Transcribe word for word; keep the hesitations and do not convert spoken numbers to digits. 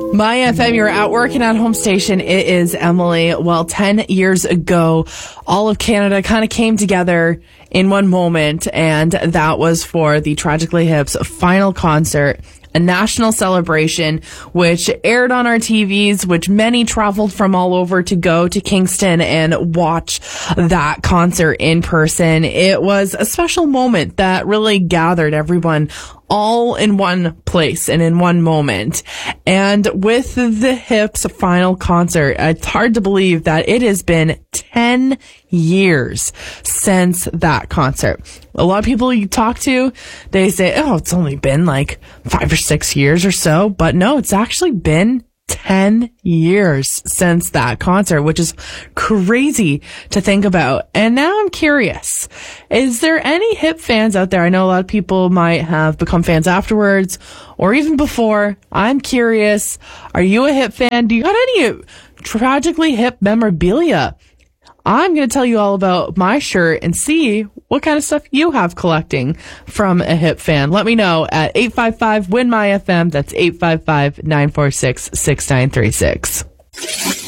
My F M, you're at work and at home station. It is Emily. Well, ten years ago, all of Canada kind of came together in one moment, and that was for the Tragically Hip's final concert, a national celebration, which aired on our T Vs, which many traveled from all over to go to Kingston and watch that concert in person. It was a special moment that really gathered everyone all in one place and in one moment. And with the Hip's final concert, it's hard to believe that it has been ten years since that concert. A lot of people you talk to, they say, oh, it's only been like five or six years or so. But no, it's actually been ten years since that concert, which is crazy to think about. And now I'm curious, is there any Hip fans out there? I know a lot of people might have become fans afterwards or even before. I'm curious, are you a Hip fan? Do you got any Tragically Hip memorabilia? I'm going to tell you all about my shirt and see what kind of stuff you have collecting from a Hip fan. Let me know at eight five five, W I N, M Y F M. That's eight five five, nine four six, six nine three six.